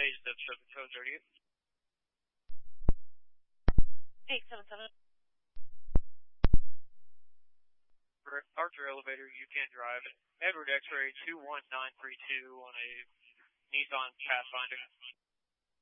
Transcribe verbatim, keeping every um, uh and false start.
Stage seven seven seven thirty. eight seven seven. Archer elevator, you can drive. Edward X-ray two one nine three two on a Nissan Pathfinder.